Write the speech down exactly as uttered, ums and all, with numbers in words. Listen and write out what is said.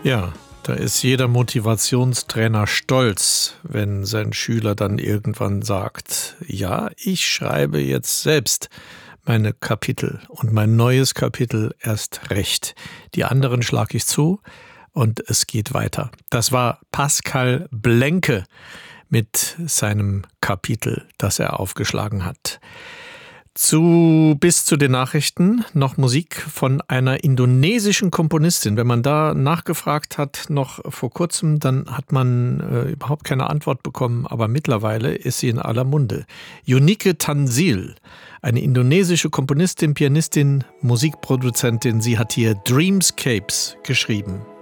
Ja, da ist jeder Motivationstrainer stolz, wenn sein Schüler dann irgendwann sagt, ja, ich schreibe jetzt selbst meine Kapitel und mein neues Kapitel erst recht. Die anderen schlage ich zu und es geht weiter. Das war Pascal Blenke mit seinem Kapitel, das er aufgeschlagen hat. Zu, bis zu den Nachrichten noch Musik von einer indonesischen Komponistin. Wenn man da nachgefragt hat, noch vor kurzem, dann hat man äh, überhaupt keine Antwort bekommen. Aber mittlerweile ist sie in aller Munde. Yunike Tanzil, eine indonesische Komponistin, Pianistin, Musikproduzentin. Sie hat hier Dreamscapes geschrieben.